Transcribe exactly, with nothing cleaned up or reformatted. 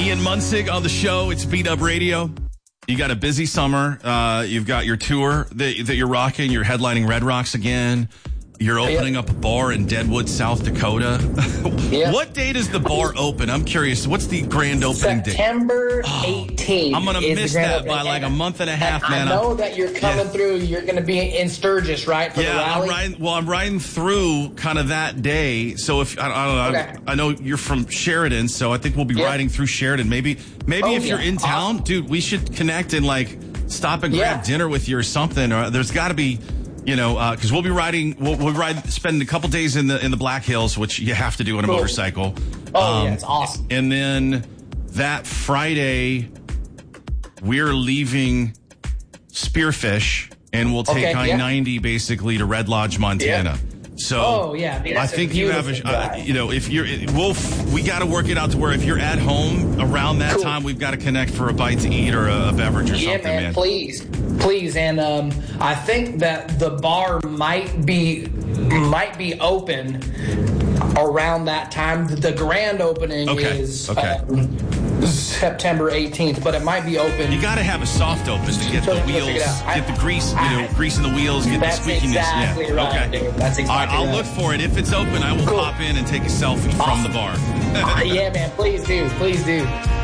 Ian Munsig on the show. It's Beat Up Radio. You got a busy summer. Uh, you've got your tour that, that you're rocking. You're headlining Red Rocks again. You're opening yep. up a bar in Deadwood, South Dakota. Yep. What date is the bar open? I'm curious. What's the grand opening date? September eighteenth. Oh, I'm going to miss that by like a month and a half, man. I know I'm, that you're coming yeah. through. You're going to be in Sturgis, right, for yeah, the rally? I'm riding, well, I'm riding through kind of that day. So if I, I don't know, okay. I, I know you're from Sheridan, so I think we'll be yep. riding through Sheridan. Maybe, maybe oh, if yeah. you're in town, awesome. dude, we should connect and like stop and grab yeah. dinner with you or something. Or there's got to be. You know, because uh, we'll be riding, we'll, we'll ride, spend a couple days in the in the Black Hills, which you have to do on a cool. motorcycle. Oh, um, yeah, it's awesome. And then that Friday, we're leaving Spearfish, and we'll take okay, I ninety yeah. basically to Red Lodge, Montana. Yeah. So, oh yeah, I, mean, I think you have a, uh, you know, if you're, we'll, we got to work it out to where if you're at home around that cool. time, we've got to connect for a bite to eat or a, a beverage or yeah, something, man. man. Please, please, and um, I think that the bar might be might be open around that time. The grand opening okay. is okay. Um, September eighteenth, but it might be open. You got to have a soft open to get the wheels, get the grease, you know, grease in the wheels, get the squeakiness. Exactly yeah. right, okay. Dude. That's exactly All right, I'll right. look for it. If it's open, I will cool. pop in and take a selfie awesome. from the bar. uh, yeah, man. Please do. Please do.